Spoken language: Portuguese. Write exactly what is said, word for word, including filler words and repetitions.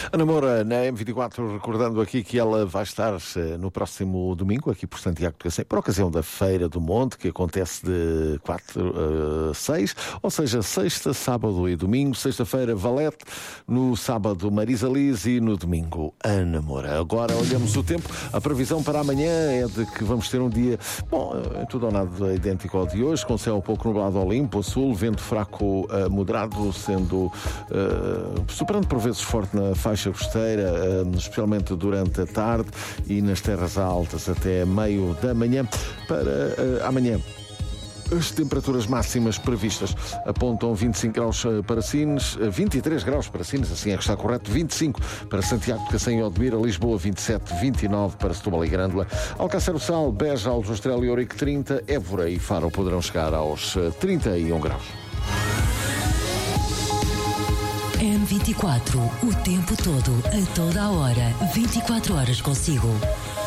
Ana Moura, na M vinte e quatro, recordando aqui que ela vai estar no próximo domingo, aqui por Santiago de Cacém, por ocasião da Feira do Monte, que acontece de quatro a seis, ou seja, sexta, sábado e domingo. Sexta-feira, Valete, no sábado, Marisa Liz e no domingo, Ana Moura. Agora olhamos o tempo. A previsão para amanhã é de que vamos ter um dia, bom, em tudo ou nada idêntico ao de hoje, com céu um pouco nublado ao limpo, a sul, vento fraco uh, moderado, sendo uh, superando por vezes forte na faixa costeira, uh, especialmente durante a tarde e nas terras altas até meio da manhã. Para uh, amanhã, as temperaturas máximas previstas apontam vinte e cinco graus para Sines, vinte e três graus para Sines, assim é que está correto, vinte e cinco para Santiago de Cacém e Odmira, Lisboa vinte e sete, vinte e nove para Setúbal e Grândola, Alcácer do Sal, Beja, Altos do Estrela e Ourique trinta, Évora e Faro poderão chegar aos trinta e um graus. M vinte e quatro, o tempo todo, a toda a hora, vinte e quatro horas consigo.